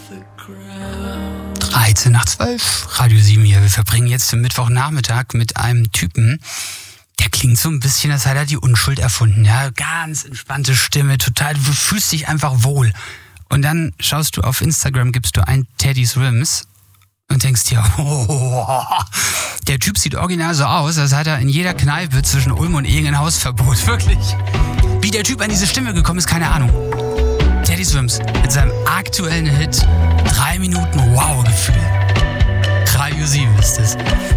13 nach 12, Radio 7 hier. Wir verbringen jetzt den Mittwochnachmittag mit einem Typen, der klingt so ein bisschen, als hätte er die Unschuld erfunden. Ja, ganz entspannte Stimme, total, du fühlst dich einfach wohl. Und dann schaust du auf Instagram, gibst du ein Teddy's Rims und denkst dir, der Typ sieht original so aus, als hätte er in jeder Kneipe zwischen Ulm und Ehingen ein Hausverbot. Wirklich. Wie der Typ an diese Stimme gekommen ist, keine Ahnung. Teddy's Rims mit seinem aktuellen Hit 3 Minuten Wow-Gefühl. Radio 7 ist es.